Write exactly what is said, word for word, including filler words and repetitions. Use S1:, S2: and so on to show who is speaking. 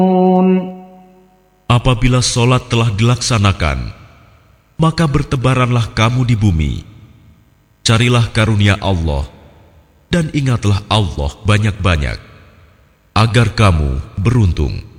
S1: Apabila solat telah dilaksanakan, maka bertebaranlah kamu di bumi. Carilah karunia Allah, dan ingatlah Allah banyak-banyak, agar kamu beruntung.